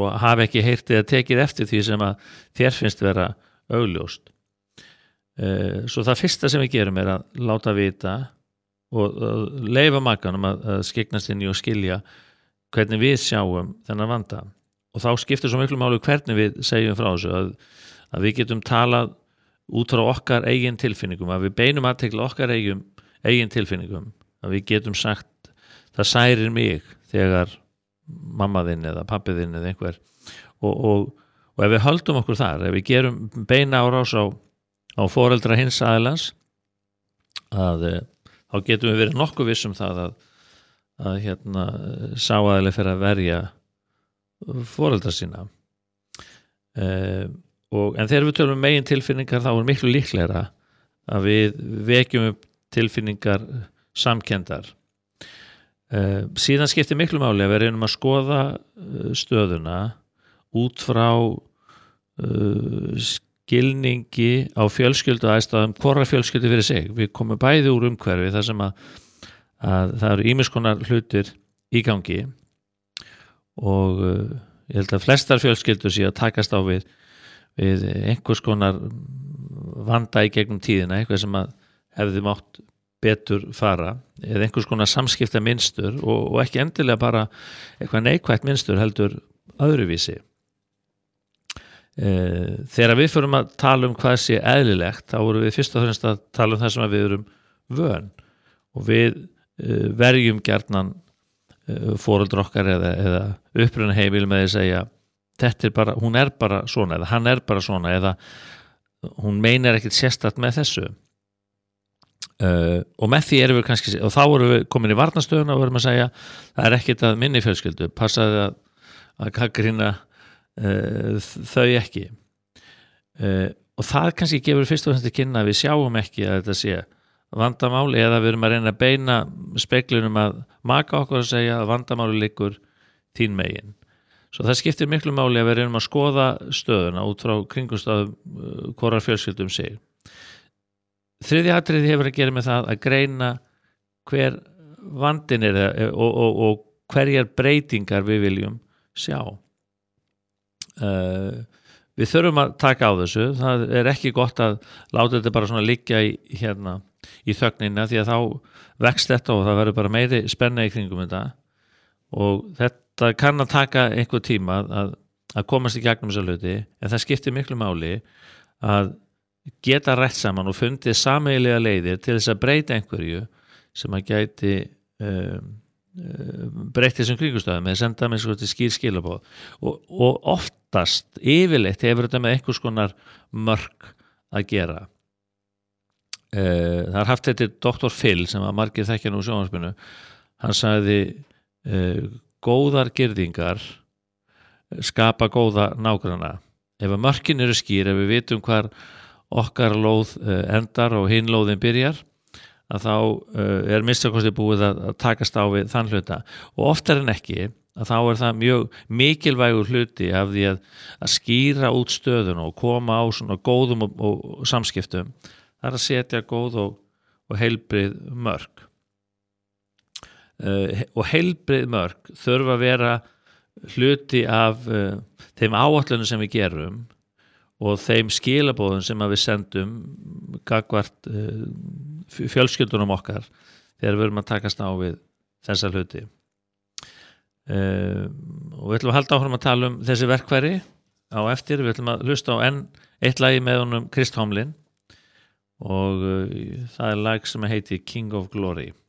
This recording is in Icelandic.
og hafi ekki heyrt eða tekið eftir því sem að þér finnst vera augljóst. Svo það fyrsta sem við gerum að láta vita og leyfa makanum að skyggnast inn í og skilja hvernig við sjáum þennan vanda. Og þá skiptir svo miklu máli hvernig við segjum frá þessu að við getum talað út frá okkar eigin tilfinningum, að við beinum athygli okkar eigin tilfinningum, að við getum sagt það særir mig þegar mamma þinn eða pabbi þinn eða einhver og ef við höldum okkur þar, ef við gerum beina árás á foreldra hins aðilans þá getum við verið nokkuð viss um það að sá aðili fyrir að verja foreldra sína en þegar við tölum megin tilfinningar þá miklu líklegra að við vekjum upp tilfinningar samkenndar. Síðan skiptir miklu máli að við reynum að skoða stöðuna út frá skilningi á fjölskylduaðstæðum hvora fjölskyldu fyrir sig. Við komum bæði úr umhverfi þar sem að það eru ýmiss konar hlutir í gangi og ég held að flestar fjölskyldur sé að takast á við einhvers konar vanda í gegnum tíðina, eitthvað sem að hefði mátt betur fara eða einhvers konar samskipta mynstur og ekki endilega bara eitthvað neikvætt mynstur heldur öðruvísi. Þegar við förum að tala um hvað sé eðlilegt þá vorum við fyrst og fremst að tala um það sem við erum vön og við verjum gjarnan foreldrar okkar eða uppruna heimil með að segja hún er bara svona eða hann er bara svona eða hún meinar ekkert sérstakt með þessu. Og með því erum við kannski og þá erum við komin í varnastöðuna og erum að segja það er ekkert að minni fjölskyldu passaði að gagnrýna þau ekki og það kannski gefur fyrst og fremst til kynna að við sjáum ekki að þetta sé vandamáli eða við erum að reyna að beina speglunum að maka okkur og segja að vandamáli liggur þín megin. Svo það skiptir miklu máli að við reynum að skoða stöðuna út frá kringumstæðum hvorar fjölskyldum sig. Þriðja atriði hefur að gera með það að greina hver vandinn er og hverjar breytingar við viljum sjá. Við þurfum að taka á þessu, það er ekki gott að láta þetta bara svona liggja í þögnina því að þá vext þetta og það verður bara meiri spenna í kringum þetta og þetta kann að taka einhver tíma að komast í gegnum þessa hluti en það skiptir miklu máli að geta rætt saman og fundið sameiginlega leiðir til þess að breyta einhverju sem að gæti breytt þessum kringumstæðum eða senda með svo til skýr skilaboð og oftast yfirleitt hefur þetta með einhvers konar mörk að gera. Það er haft þetta Dr. Phil sem að margir þekkja nú sjónvarpinu, hann sagði góðar girðingar skapa góða nágranna. Ef að mörkin eru skýr, ef við vitum hvar okkar lóð endar og hinn lóðin byrjar að þá er minnstakosti búið að takast á við þann hluta og oftar en ekki að þá er það mjög mikilvægur hluti af því að skýra út stöðuna og koma á svona góðum og samskiptum það er að setja góð og heilbrigð mörk og heilbrigð mörk þurfa að vera hluti af þeim áætlunum sem við gerum og þeim skilaboðum sem að við sendum gagnvart fjölskyldunum okkar þegar við erum að takast á við þessa hluti. Og við ætlum að halda áfram að tala um þessi verkfæri á eftir, við ætlum að hlusta á enn eitt lagi með honum Krist Homlin og það er lag sem heitir King of Glory.